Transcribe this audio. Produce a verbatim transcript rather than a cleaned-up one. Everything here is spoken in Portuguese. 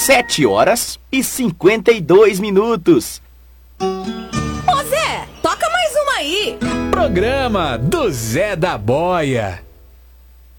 sete horas e cinquenta e dois minutos. Ô Zé, toca mais uma aí. Programa do Zé da Boia.